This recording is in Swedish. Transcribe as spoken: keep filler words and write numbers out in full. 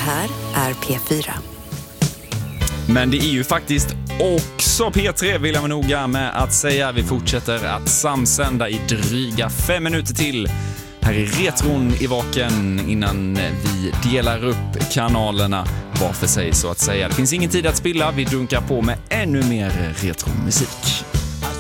här är P fyra. Men det är ju faktiskt också P tre, vill jag vara noga med att säga. Vi fortsätter att samsända i dryga fem minuter till. Här är retron i vaken innan vi delar upp kanalerna var för sig så att säga. Det finns ingen tid att spilla, vi dunkar på med ännu mer retromusik.